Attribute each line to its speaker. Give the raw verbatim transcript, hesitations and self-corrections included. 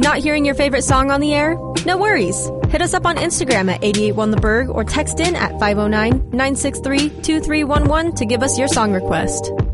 Speaker 1: Not hearing your favorite song on the air? No worries. Hit us up on Instagram at eight eight one The Berg or text in at five oh nine, nine six three, two three one one to give us your song request.